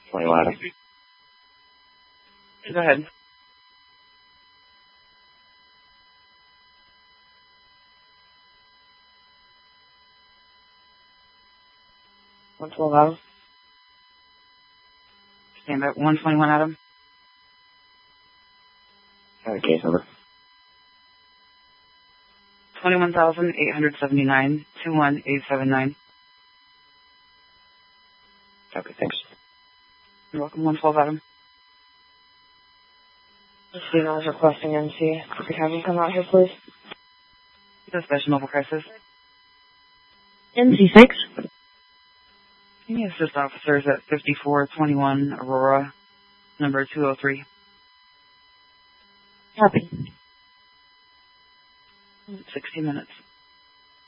21 Adam. Go ahead. Adam. Stand by. 121 Adam. Case number. 21,879, 21879. Okay, thanks. You're welcome. 112 Adam. This female is requesting MC. Could you have him come out here, please? Special Mobile Crisis. MC6. Can you assist officers at 5421 Aurora, number 203? Copy. 60 minutes.